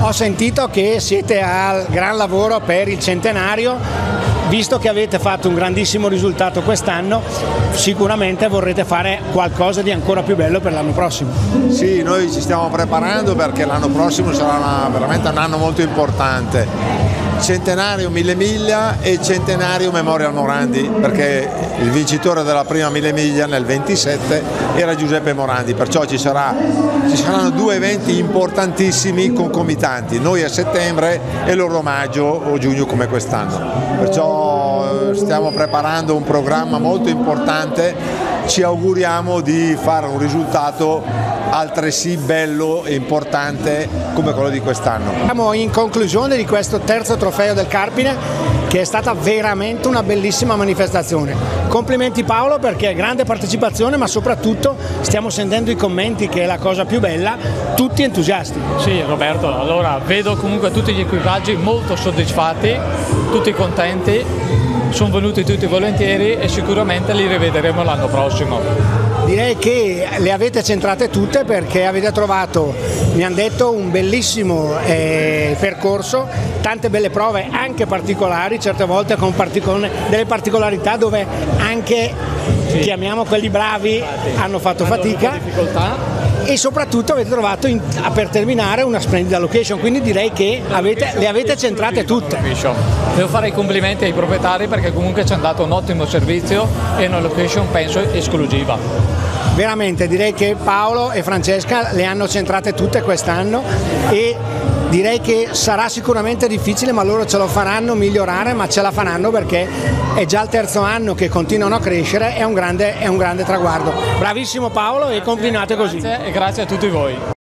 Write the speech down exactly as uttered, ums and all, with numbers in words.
Ho sentito che siete al gran lavoro per il centenario, visto che avete fatto un grandissimo risultato quest'anno, sicuramente vorrete fare qualcosa di ancora più bello per l'anno prossimo. Sì, noi ci stiamo preparando perché l'anno prossimo sarà una, veramente un anno molto importante. Centenario Mille Miglia e Centenario Memorial Morandi, perché il vincitore della prima Mille Miglia nel ventisette era Giuseppe Morandi, perciò ci, sarà, ci saranno due eventi importantissimi concomitanti, noi a settembre e loro a maggio o giugno come quest'anno. Perciò stiamo preparando un programma molto importante, ci auguriamo di fare un risultato altresì bello e importante come quello di quest'anno. Siamo in conclusione di questo terzo trofeo del Carpine, che è stata veramente una bellissima manifestazione. Complimenti Paolo, perché grande partecipazione, ma soprattutto stiamo sentendo i commenti, che è la cosa più bella, tutti entusiasti. Sì Roberto, allora vedo comunque tutti gli equipaggi molto soddisfatti, tutti contenti, sono venuti tutti volentieri e sicuramente li rivedremo l'anno prossimo. Direi che le avete centrate tutte, perché avete trovato, mi hanno detto, un bellissimo eh, percorso, tante belle prove anche particolari, certe volte con particol- delle particolarità dove anche, sì, chiamiamo quelli bravi, hanno fatto fatica. Difficoltà. E soprattutto avete trovato in, per terminare una splendida location, quindi direi che avete, le avete centrate tutte. Devo fare i complimenti ai proprietari, perché comunque ci hanno dato un ottimo servizio e una location penso esclusiva. Veramente direi che Paolo e Francesca le hanno centrate tutte quest'anno, e direi che sarà sicuramente difficile, ma loro ce lo faranno migliorare, ma ce la faranno, perché è già il terzo anno che continuano a crescere, è un grande, è un grande traguardo. Bravissimo Paolo, e continuate così. Grazie, e grazie a tutti voi.